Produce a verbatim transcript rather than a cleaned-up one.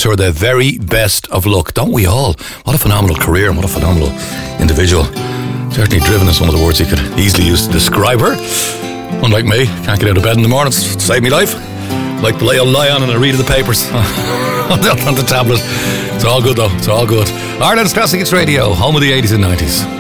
her the very best of luck. Don't we all? What a phenomenal career and what a phenomenal individual. Certainly driven is one of the words you could easily use to describe her. Unlike me, can't get out of bed in the morning to save me life. Like the lay I'll lie on and I read the papers on the tablet. It's all good though, it's all good. Ireland's Classic Hits Radio, home of the eighties and nineties.